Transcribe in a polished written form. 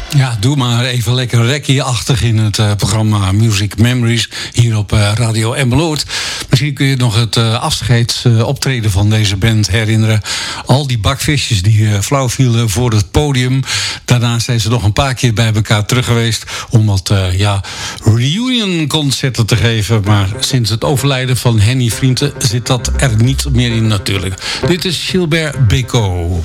Ja, doe maar even lekker reggae-achtig in het programma Music Memories hier op Radio Emmeloord. Misschien kun je nog het afscheidsoptreden van deze band herinneren. Al die bakvisjes die flauw vielen voor het podium. Daarna zijn ze nog een paar keer bij elkaar terug geweest om wat reunion-concerten te geven. Maar sinds het overlijden van Henny Vrienden zit dat er niet meer in natuurlijk. Dit is Gilbert Bécaud.